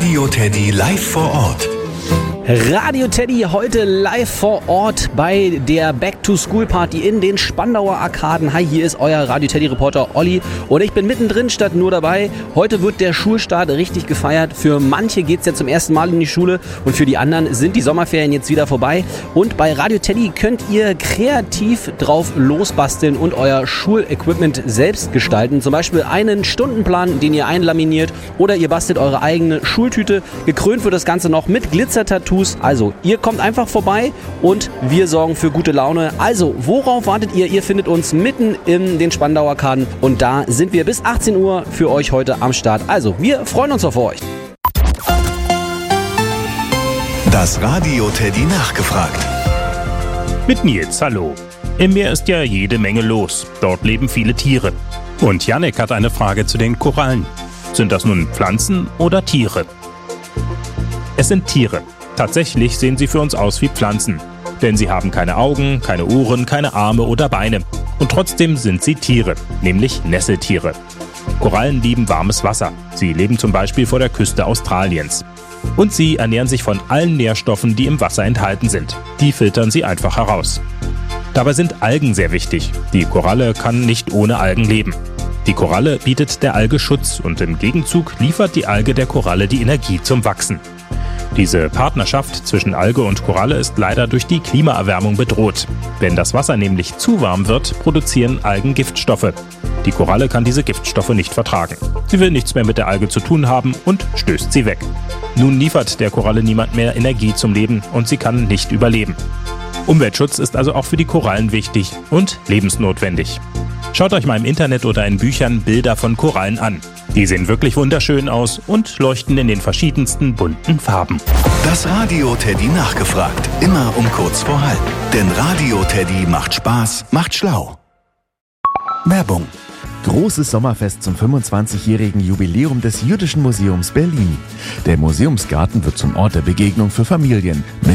Radio Teddy live vor Ort. Radio Teddy heute live vor Ort bei der Back-to-School-Party in den Spandauer Arkaden. Hi, hier ist euer Radio Teddy-Reporter Olli und ich bin mittendrin statt nur dabei. Heute wird der Schulstart richtig gefeiert. Für manche geht es ja zum ersten Mal in die Schule und für die anderen sind die Sommerferien jetzt wieder vorbei. Und bei Radio Teddy könnt ihr kreativ drauf losbasteln und euer Schulequipment selbst gestalten. Zum Beispiel einen Stundenplan, den ihr einlaminiert, oder ihr bastelt eure eigene Schultüte. Gekrönt wird das Ganze noch mit Glitzer-Tattoos. Also, ihr kommt einfach vorbei und wir sorgen für gute Laune. Also, worauf wartet ihr? Ihr findet uns mitten in den Spandauer Arkaden und da sind wir bis 18 Uhr für euch heute am Start. Also, wir freuen uns auf euch. Das Radio Teddy nachgefragt. Mit Nils, hallo. Im Meer ist ja jede Menge los. Dort leben viele Tiere. Und Jannik hat eine Frage zu den Korallen. Sind das nun Pflanzen oder Tiere? Es sind Tiere. Tatsächlich sehen sie für uns aus wie Pflanzen. Denn sie haben keine Augen, keine Ohren, keine Arme oder Beine. Und trotzdem sind sie Tiere, nämlich Nesseltiere. Korallen lieben warmes Wasser. Sie leben zum Beispiel vor der Küste Australiens. Und sie ernähren sich von allen Nährstoffen, die im Wasser enthalten sind. Die filtern sie einfach heraus. Dabei sind Algen sehr wichtig. Die Koralle kann nicht ohne Algen leben. Die Koralle bietet der Alge Schutz und im Gegenzug liefert die Alge der Koralle die Energie zum Wachsen. Diese Partnerschaft zwischen Alge und Koralle ist leider durch die Klimaerwärmung bedroht. Wenn das Wasser nämlich zu warm wird, produzieren Algen Giftstoffe. Die Koralle kann diese Giftstoffe nicht vertragen. Sie will nichts mehr mit der Alge zu tun haben und stößt sie weg. Nun liefert der Koralle niemand mehr Energie zum Leben und sie kann nicht überleben. Umweltschutz ist also auch für die Korallen wichtig und lebensnotwendig. Schaut euch mal im Internet oder in Büchern Bilder von Korallen an. Die sehen wirklich wunderschön aus und leuchten in den verschiedensten bunten Farben. Das Radio Teddy nachgefragt. Immer um kurz vor halb. Denn Radio Teddy macht Spaß, macht schlau. Werbung. Großes Sommerfest zum 25-jährigen Jubiläum des Jüdischen Museums Berlin. Der Museumsgarten wird zum Ort der Begegnung für Familien.